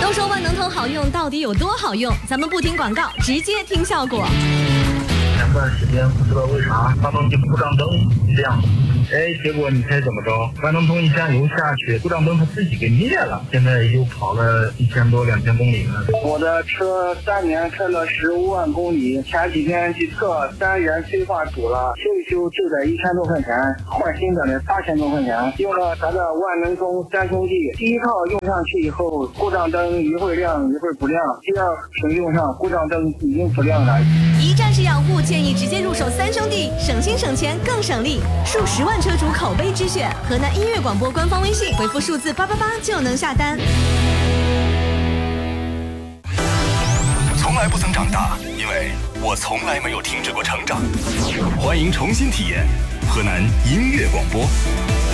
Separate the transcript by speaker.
Speaker 1: 说说万能通好用到底有多好用，咱们不听广告，直接听效果。
Speaker 2: 前段时间不知道为啥发动机故障灯亮，结果你猜怎么着？万能通一加油下去，故障灯它自己给灭了，现在又跑了1000多2000公里了。
Speaker 3: 我的车3年开了15万公里，前几天去测3元催化堵了，修一修就得1000多块钱，换新的得8000多块钱。用了咱的万能通3兄弟，第一套用上去以后，故障灯一会儿亮一会儿不亮，第二瓶用上故障灯已经不亮了。
Speaker 1: 一站式养护，建议直接入手3兄弟，省心省钱更省力，数10万车主口碑之选。河南音乐广播官方微信回复数字888就能下单。
Speaker 4: 从来不曾长大，因为我从来没有停止过成长。欢迎重新体验河南音乐广播。